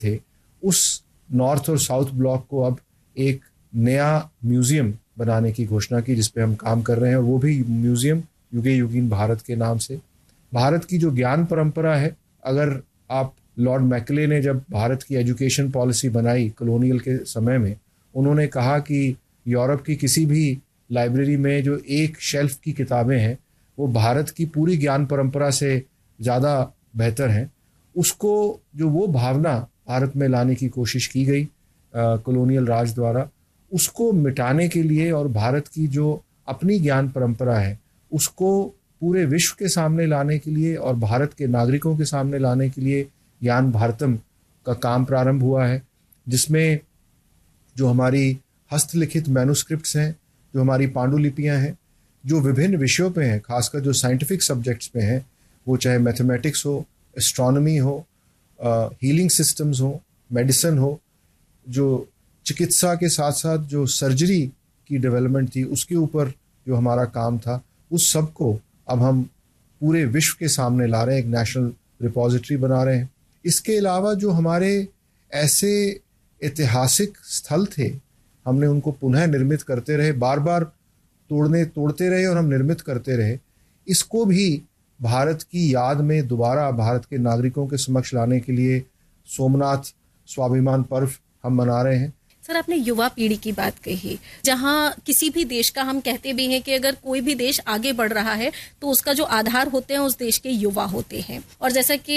थे, उस नॉर्थ और साउथ ब्लॉक को अब एक नया म्यूजियम बनाने की घोषणा की, जिस पे हम काम कर रहे हैं, और वो भी म्यूजियम युगे युगीन भारत के नाम से। भारत की जो ज्ञान परंपरा है, अगर आप लॉर्ड मैकले ने जब भारत की एजुकेशन पॉलिसी बनाई कॉलोनियल के समय में, उन्होंने कहा कि यूरोप की किसी भी लाइब्रेरी में जो एक शेल्फ की किताबें हैं वो भारत की पूरी ज्ञान परंपरा से ज़्यादा बेहतर हैं। उसको, जो वो भावना भारत में लाने की कोशिश की गई कॉलोनियल राज द्वारा, उसको मिटाने के लिए और भारत की जो अपनी ज्ञान परंपरा है उसको पूरे विश्व के सामने लाने के लिए और भारत के नागरिकों के सामने लाने के लिए ज्ञान भारतम का काम प्रारंभ हुआ है, जिसमें जो हमारी हस्तलिखित मैन्युस्क्रिप्ट्स हैं, जो हमारी पांडुलिपियां हैं, जो विभिन्न विषयों पे हैं, खासकर जो साइंटिफिक सब्जेक्ट्स पे हैं, वो चाहे मैथमेटिक्स हो, एस्ट्रोनॉमी हो, हीलिंग सिस्टम्स हो, मेडिसिन हो, जो चिकित्सा के साथ साथ जो सर्जरी की डेवलपमेंट थी उसके ऊपर जो हमारा काम था, उस सब को अब हम पूरे विश्व के सामने ला रहे हैं, एक नेशनल रिपोजिटरी बना रहे हैं। इसके अलावा जो हमारे ऐसे ऐतिहासिक स्थल थे, हमने उनको पुनः निर्मित करते रहे, बार बार तोड़ते रहे और हम निर्मित करते रहे। इसको भी भारत की याद में दोबारा भारत के नागरिकों के समक्ष लाने के लिए सोमनाथ स्वाभिमान पर्व हम मना रहे हैं। सर, आपने युवा पीढ़ी की बात कही, जहां किसी भी देश का हम कहते भी हैं कि अगर कोई भी देश आगे बढ़ रहा है तो उसका जो आधार होते हैं उस देश के युवा होते हैं। और जैसा कि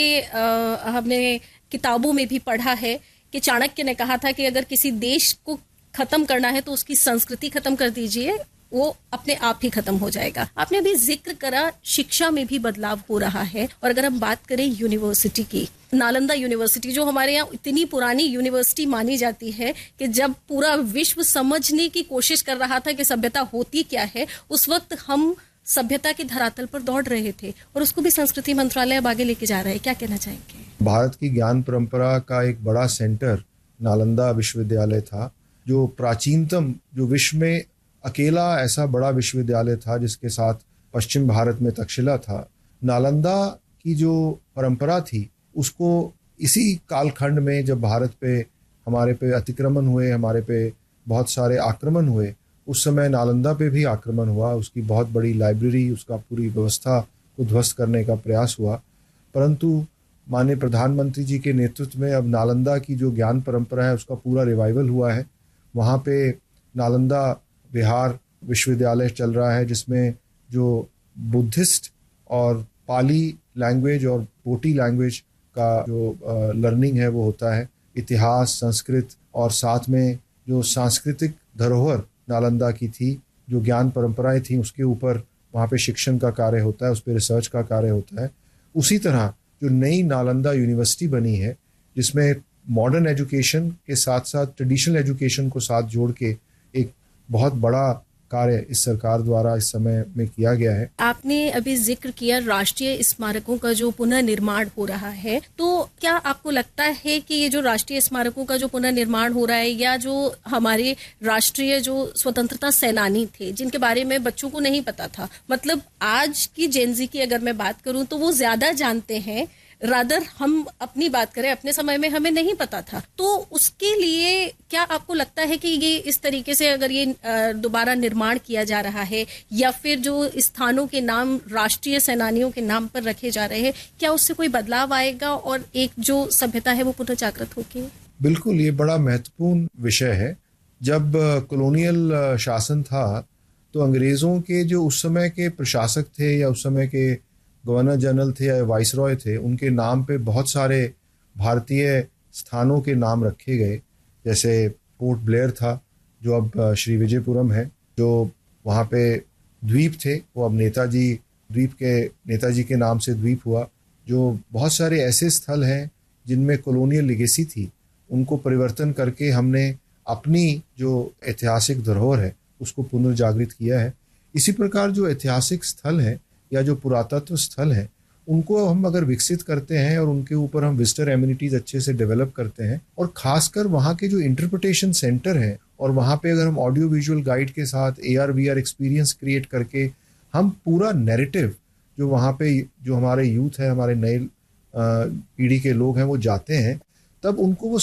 हमने किताबों में भी पढ़ा है कि चाणक्य ने कहा था कि अगर किसी देश को खत्म करना है तो उसकी संस्कृति खत्म कर दीजिए, वो अपने आप ही खत्म हो जाएगा। आपने अभी जिक्र करा शिक्षा में भी बदलाव हो रहा है, और अगर हम बात करें यूनिवर्सिटी की, नालंदा यूनिवर्सिटी जो हमारे यहाँ इतनी पुरानी यूनिवर्सिटी मानी जाती है कि जब पूरा विश्व समझने की कोशिश कर रहा था कि सभ्यता होती क्या है, उस वक्त हम सभ्यता के धरातल पर दौड़ रहे थे, और उसको भी संस्कृति मंत्रालय अब आगे लेके जा रहा है। क्या कहना चाहेंगे? भारत की ज्ञान परंपरा का एक बड़ा सेंटर नालंदा विश्वविद्यालय था, जो प्राचीनतम, जो विश्व में अकेला ऐसा बड़ा विश्वविद्यालय था जिसके साथ पश्चिम भारत में तक्षशिला था। नालंदा की जो परंपरा थी उसको इसी कालखंड में, जब भारत पे हमारे पे अतिक्रमण हुए, हमारे पे बहुत सारे आक्रमण हुए, उस समय नालंदा पे भी आक्रमण हुआ, उसकी बहुत बड़ी लाइब्रेरी, उसका पूरी व्यवस्था को ध्वस्त करने का प्रयास हुआ। परंतु माननीय प्रधानमंत्री जी के नेतृत्व में अब नालंदा की जो ज्ञान परंपरा है उसका पूरा रिवाइवल हुआ है। वहाँ पे नालंदा बिहार विश्वविद्यालय चल रहा है, जिसमें जो बुद्धिस्ट और पाली लैंग्वेज और बोटी लैंग्वेज का जो लर्निंग है वो होता है, इतिहास, संस्कृत, और साथ में जो सांस्कृतिक धरोहर नालंदा की थी, जो ज्ञान परंपराएं थी, उसके ऊपर वहाँ पे शिक्षण का कार्य होता है, उस पर रिसर्च का कार्य होता है। उसी तरह जो नई नालंदा यूनिवर्सिटी बनी है, जिसमें मॉडर्न एजुकेशन के साथ साथ ट्रेडिशनल एजुकेशन को साथ जोड़ के एक बहुत बड़ा कार्य इस सरकार द्वारा इस समय में किया गया है। आपने अभी जिक्र किया राष्ट्रीय स्मारकों का जो पुनर्निर्माण हो रहा है, तो क्या आपको लगता है कि ये जो राष्ट्रीय स्मारकों का जो पुनर्निर्माण हो रहा है, या जो हमारे राष्ट्रीय जो स्वतंत्रता सेनानी थे जिनके बारे में बच्चों को नहीं पता था, मतलब आज की जेनजी की अगर मैं बात करूं तो वो ज्यादा जानते हैं, रादर हम अपनी बात करें, अपने समय में हमें नहीं पता था, तो उसके लिए क्या आपको लगता है कि ये इस तरीके से अगर ये दोबारा निर्माण किया जा रहा है, या फिर जो स्थानों के नाम राष्ट्रीय सेनानियों के नाम पर रखे जा रहे हैं, क्या उससे कोई बदलाव आएगा और एक जो सभ्यता है वो पुनः जागृत होगी? बिल्कुल, ये बड़ा महत्वपूर्ण विषय है। जब कॉलोनियल शासन था तो अंग्रेजों के जो उस समय के प्रशासक थे, या उस समय के गवर्नर जनरल थे या वाइसरॉय थे, उनके नाम पे बहुत सारे भारतीय स्थानों के नाम रखे गए। जैसे पोर्ट ब्लेयर था, जो अब श्री विजयपुरम है, जो वहाँ पे द्वीप थे, वो अब नेताजी द्वीप के नेताजी के नाम से द्वीप हुआ। जो बहुत सारे ऐसे स्थल हैं जिनमें कॉलोनियल लेगेसी थी, उनको परिवर्तन करके हमने अपनी जो ऐतिहासिक धरोहर है उसको पुनर्जागृत किया है। इसी प्रकार जो ऐतिहासिक स्थल हैं या जो पुरातत्व स्थल हैं, उनको हम अगर विकसित करते हैं और उनके ऊपर हम विजिटर एमिनिटीज अच्छे से डेवलप करते हैं, और खासकर वहाँ के जो इंटरप्रिटेशन सेंटर हैं, और वहाँ पे अगर हम ऑडियो विजुअल गाइड के साथ AR VR एक्सपीरियंस क्रिएट करके हम पूरा नैरेटिव जो वहाँ पे जो हमारे यूथ है, हमारे नए पीढ़ी के लोग हैं, वो जाते हैं, तब उनको वो